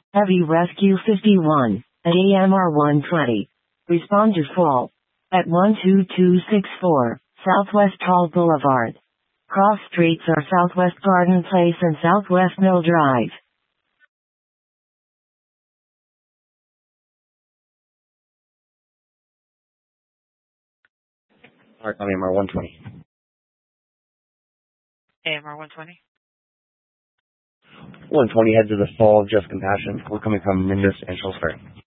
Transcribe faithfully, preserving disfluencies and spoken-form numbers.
Heavy Rescue fifty-one, at A M R one twenty. Respond to fall. At one two two six four, Southwest Hall Boulevard. Cross streets are Southwest Garden Place and Southwest Mill Drive. Alright, A M R one twenty. A M R one twenty. one twenty, head to the Fall of Just Compassion. We're coming from Nimbus and Shrewsbury.